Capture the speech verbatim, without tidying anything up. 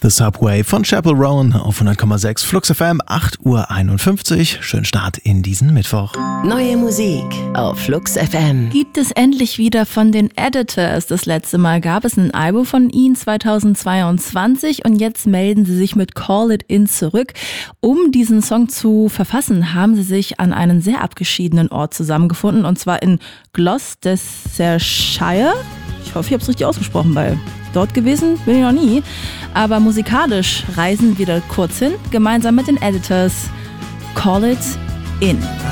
The Subway von Chappell Roan auf hundert Komma sechs Flux F M, acht Uhr einundfünfzig. Schönen Start in diesen Mittwoch. Neue Musik auf Flux F M. Gibt es endlich wieder von den Editors. Das letzte Mal gab es ein Album von ihnen zweitausendzweiundzwanzig und jetzt melden sie sich mit Call It In zurück. Um diesen Song zu verfassen, haben sie sich an einen sehr abgeschiedenen Ort zusammengefunden, und zwar in Gloucestershire. Ich hoffe, ich habe es richtig ausgesprochen, weil dort gewesen bin ich noch nie. Aber musikalisch reisen wir da kurz hin, gemeinsam mit den Editors. Call It In.